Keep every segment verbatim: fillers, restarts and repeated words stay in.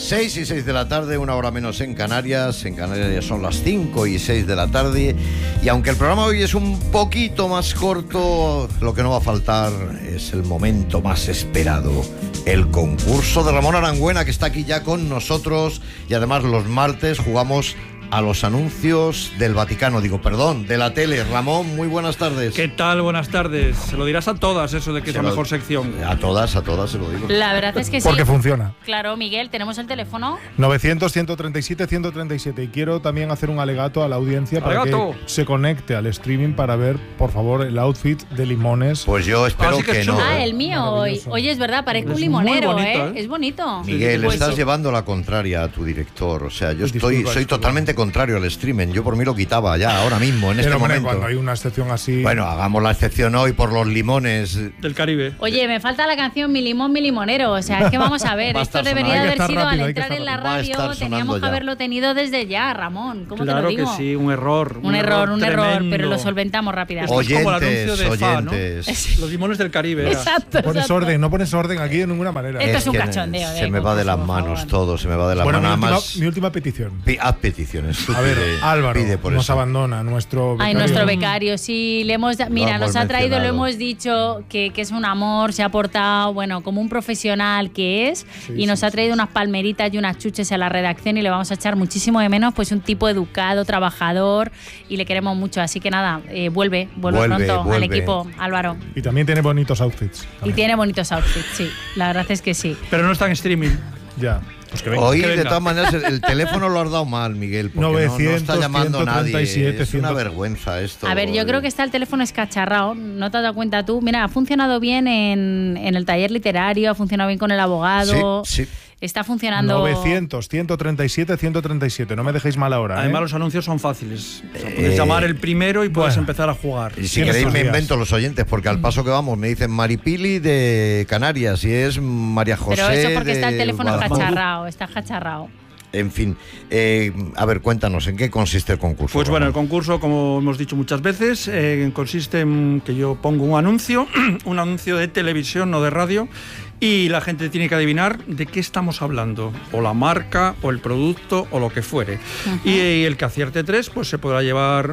seis y seis de la tarde, una hora menos en Canarias. En Canarias son las cinco y seis de la tarde. Y aunque el programa hoy es un poquito más corto, lo que no va a faltar es el momento más esperado. El concurso de Ramón Arangüena, que está aquí ya con nosotros. Y además los martes jugamos a los anuncios del Vaticano, digo, perdón, de la tele. Ramón, muy buenas tardes. ¿Qué tal? Buenas tardes. Se lo dirás a todas, eso de que se es la lo, mejor sección. A todas, a todas se lo digo. La verdad es que sí. Porque funciona. Claro, Miguel, tenemos el teléfono. novecientos, ciento treinta y siete, ciento treinta y siete. Y quiero también hacer un alegato a la audiencia para ¡Alegato! que se conecte al streaming para ver, por favor, el outfit de Limones. Pues yo espero Así que que no. Ah, el mío hoy. Oye, es verdad, parezco Es un limonero, muy bonito, ¿eh? ¿eh? Es bonito. Miguel, Pues estás sí. llevando la contraria a tu director. O sea, yo Disculpa, estoy, soy disculpa. totalmente contrario al streaming. Yo por mí lo quitaba ya, ahora mismo, en Pero, este hombre, momento. cuando hay una excepción así. Bueno, hagamos la excepción hoy por los limones. Del Caribe. Oye, me falta la canción Mi limón, mi limonero. O sea, es que vamos a ver, Va a esto estar debería sonando. Hay que haber estar sido rápido, al hay que entrar en la estar rápido. Va a radio, estar sonando teníamos que ya. haberlo tenido desde ya, Ramón. ¿Cómo Claro te lo que digo? sí, un error. Un, error, un error, tremendo. pero lo solventamos rápidamente. Esto es como el Oyentes, anuncio de F A, ¿no? oyentes. Los limones del Caribe. era. Exacto, No pones exacto. orden, no pones orden aquí de ninguna manera. Esto es un que cachondeo, Se eh, me va de las por manos favor. todo, se me va de las Bueno, mi manos. Nada última, más, mi última petición. pi- haz peticiones. Tú A ver, pide, Álvaro pide por nos eso. abandona, nuestro Ay, becario. nuestro becario, sí, le hemos, mira, hemos nos ha traído, lo mencionado. hemos dicho, que, que es un amor, se ha portado, bueno, como un profesional que es, Sí, y nos sí, ha traído unas palmeritas y unas chuches a la redacción y le vamos a echar muchísimo de menos, pues un tipo educado, trabajador, y le queremos mucho, así que nada, eh, vuelve, vuelve, Vuelve, pronto vuelve. al equipo, Álvaro. Y también tiene bonitos outfits. Y también. tiene bonitos outfits, sí, la verdad es que sí. Pero no está en streaming. Ya. Pues que venga. Hoy, que de venga. todas maneras, el, el teléfono lo has dado mal, Miguel, porque no- no, está novecientos, llamando nadie. ciento treinta y siete, Es una cien. vergüenza esto. A ver, yo creo que está el teléfono escacharrado, ¿no te has dado cuenta tú? Mira, ha funcionado bien en, en el taller literario, ha funcionado bien con el abogado, Sí, sí. está funcionando... novecientos, ciento treinta y siete, ciento treinta y siete. No me dejéis mal ahora. Además, ¿eh? los anuncios son fáciles. O sea, puedes Eh, llamar el primero y puedes bueno. empezar a jugar. Y si Tienes queréis tus me días. invento los oyentes, porque al paso que vamos me dicen Maripili de Canarias y es María José. Pero eso porque está el de teléfono Guadalajara. escacharrado, está escacharrado. En fin, eh, a ver, cuéntanos, ¿en qué consiste el concurso? Pues bueno, el Ramón? concurso, como hemos dicho muchas veces, eh, consiste en que yo pongo un anuncio, un anuncio de televisión, no de radio, y la gente tiene que adivinar de qué estamos hablando, o la marca, o el producto, o lo que fuere. y, y el que acierte tres, pues se podrá llevar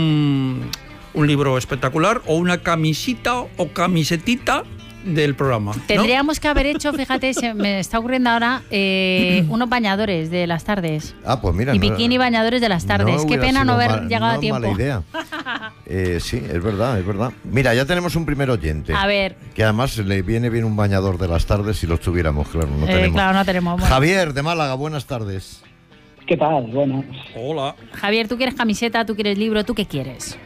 un, un libro espectacular, o una camisita o camisetita del programa, ¿no? Tendríamos que haber hecho, fíjate, se me está ocurriendo ahora, eh, unos bañadores de las tardes. Ah, pues mira. Y no- bikini bañadores de las tardes. no Qué hubiera pena sido no haber mal- llegado no a tiempo. mala idea. Eh, sí, es verdad, es verdad. Mira, ya tenemos un primer oyente. A ver, Que además le viene bien un bañador de las tardes si los tuviéramos, claro, no eh, tenemos. claro, no tenemos. Bueno. Javier, de Málaga, buenas tardes. ¿Qué tal? Bueno, Hola. Javier, ¿tú quieres camiseta? ¿Tú quieres libro? ¿Tú qué quieres?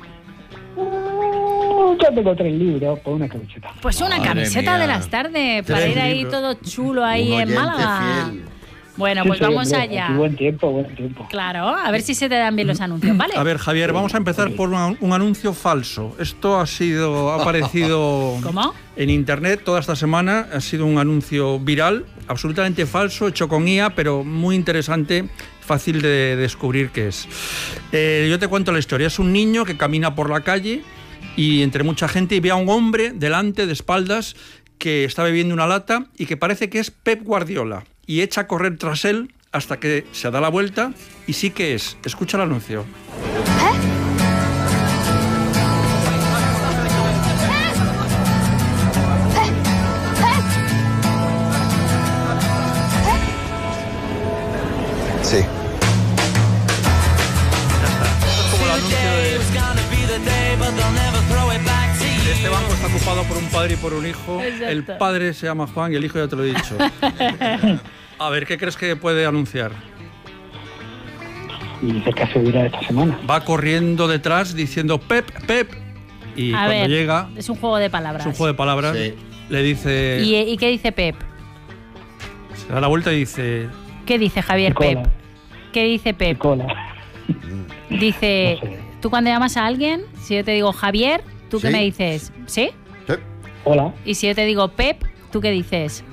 uh, yo tengo tres libros por una camiseta. Pues una Madre camiseta mía. de las tardes, para Tres ir ahí libros. todo chulo ahí Un en oyente Málaga. fiel. Bueno, Sí, pues sí, vamos hombre, allá. aquí buen tiempo, buen tiempo. Claro, a ver si se te dan bien los anuncios, ¿vale? A ver, Javier, vamos a empezar por una- un anuncio falso. Esto ha sido, ha aparecido ¿Cómo? en internet toda esta semana. Ha sido un anuncio viral, absolutamente falso, hecho con I A, pero muy interesante, fácil de descubrir qué es. Eh, yo te cuento la historia. Es un niño que camina por la calle y entre mucha gente y ve a un hombre delante, de espaldas, que está bebiendo una lata y que parece que es Pep Guardiola. Y echa a correr tras él hasta que se da la vuelta y sí que es. Escucha el anuncio. Sí. Esto es como el anuncio de... Este banco está ocupado por un padre y por un hijo. Exacto. El padre se llama Juan y el hijo ya te lo he dicho. A ver, ¿qué crees que puede anunciar? Y de qué se dirá esta semana. Va corriendo detrás diciendo Pep, Pep. Y A cuando ver, llega, es un juego de palabras. es un juego de palabras, Sí. le dice... ¿Y, ¿Y qué dice Pep? Se da la vuelta y dice... ¿Qué dice Javier Cola. Pep? ¿Qué dice Pep? Cola. Dice, No sé. tú cuando llamas a alguien, si yo te digo Javier, ¿tú qué Sí. me dices? ¿Sí? Sí. Hola. Y si yo te digo Pep, ¿tú qué dices?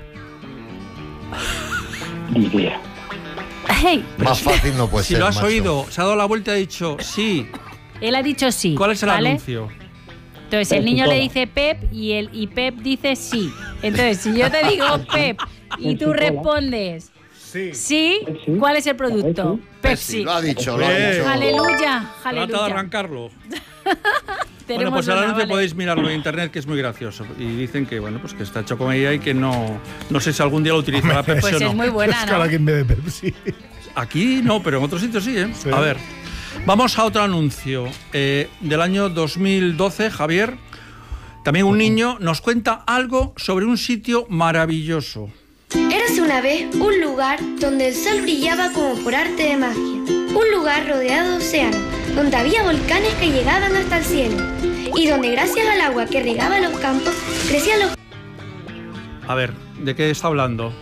Ni idea. Hey, Más fácil no puede Si ser. lo has macho. oído, se ha dado la vuelta y ha dicho sí. él ha dicho sí. ¿Cuál es el ¿vale? anuncio? Entonces el Pep y niño le cola. dice Pep y, el, y Pep dice sí. Entonces si yo te digo Pep y Pep y tú cola. respondes Sí. ¿Sí? Pepsi. ¿Cuál es el producto? Pepsi. Pepsi. Lo ha dicho, lo ha Hombre. dicho. Aleluya, Trata de aleluya. arrancarlo. Tenemos Bueno, pues el una, anuncio vale. podéis mirarlo en internet, que es muy gracioso. Y dicen que, bueno, pues que está hecho con ella y que no, no sé si algún día lo utilizará Pepsi Pues o no. es muy buena, Es cara ¿no? que en vez de Pepsi. Aquí no, pero en otros sitios sí, ¿eh? Sí. A ver, vamos a otro anuncio eh, del año dos mil doce, Javier. También un niño nos cuenta algo sobre un sitio maravilloso. Érase una vez un lugar donde el sol brillaba como por arte de magia. Un lugar rodeado de océano, donde había volcanes que llegaban hasta el cielo. Y donde gracias al agua que regaba los campos, crecían los... A ver, ¿de qué está hablando?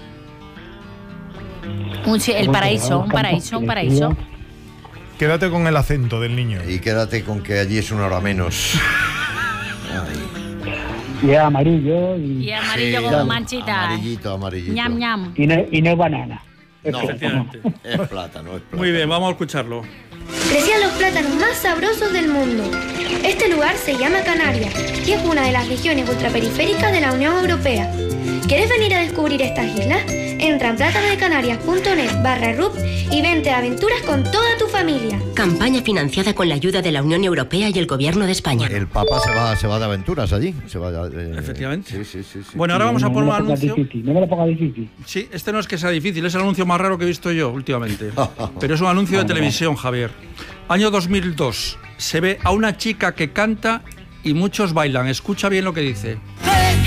Un si- el paraíso, un paraíso, un paraíso. Quédate con el acento del niño. Y quédate con que allí es una hora menos. Y es amarillo y, Y amarillo Sí, como claro. manchita. Amarillito, amarillito. Ñam, ñam. y, no, y no es banana. Es No, plátano. Efectivamente. es plátano, es plátano. Muy bien, vamos a escucharlo. Crecían los plátanos más sabrosos del mundo. Este lugar se llama Canarias y es una de las regiones ultraperiféricas de la Unión Europea. ¿Quieres venir a descubrir estas islas? Entra en plátanodecanarias.net barra R U P y vente a aventuras con toda tu familia. Campaña financiada con la ayuda de la Unión Europea y el Gobierno de España. El papá se va, se va de aventuras allí. Se va de- eh, Efectivamente. Sí, sí, sí, sí. Bueno, ahora vamos a No poner me un lo pongas anuncio. difícil, no me lo pongas difícil. Sí, este no es que sea difícil, es el anuncio más raro que he visto yo últimamente. Pero es un anuncio de televisión, Javier. Año dos mil dos. Se ve a una chica que canta y muchos bailan. Escucha bien lo que dice.